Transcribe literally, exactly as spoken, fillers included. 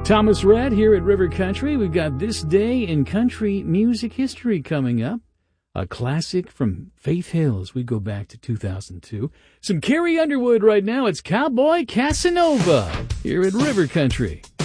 Thomas Rhett here at River Country. We've got This Day in Country Music History coming up. A classic from Faith Hills. We go back to two thousand two. Some Carrie Underwood right now. It's Cowboy Casanova here at River Country.